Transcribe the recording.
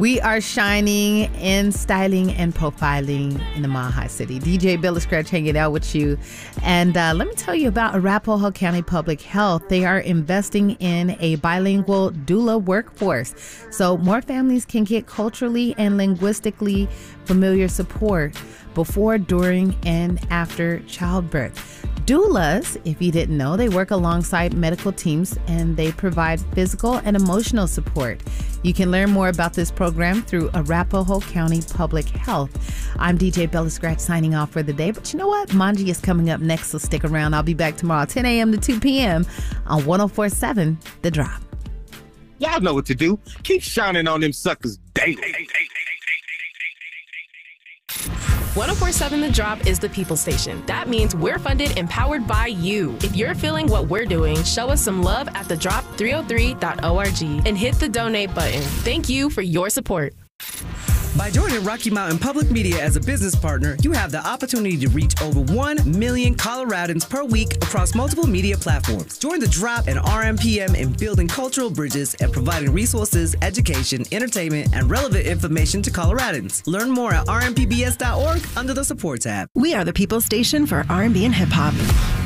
We are shining in styling and profiling in the Mile High City. DJ Billy Scratch hanging out with you. And let me tell you about Arapahoe County Public Health. They are investing in a bilingual doula workforce, so more families can get culturally and linguistically familiar support before, during, and after childbirth. Doulas, if you didn't know, they work alongside medical teams and they provide physical and emotional support. You can learn more about this program through Arapahoe County Public Health. I'm DJ Bella Scratch signing off for the day, but you know what? Manji is coming up next, so stick around. I'll be back tomorrow, 10 a.m. to 2 p.m. on 104.7 The Drop. Y'all know what to do. Keep shining on them suckers daily. 104.7 The Drop is the people station. That means we're funded and powered by you. If you're feeling what we're doing, show us some love at thedrop303.org and hit the donate button. Thank you for your support. By joining Rocky Mountain Public Media as a business partner, you have the opportunity to reach over 1 million Coloradans per week across multiple media platforms. Join The Drop and RMPM in building cultural bridges and providing resources, education, entertainment, and relevant information to Coloradans. Learn more at rmpbs.org under the support tab. We are the people station for R&B and hip hop.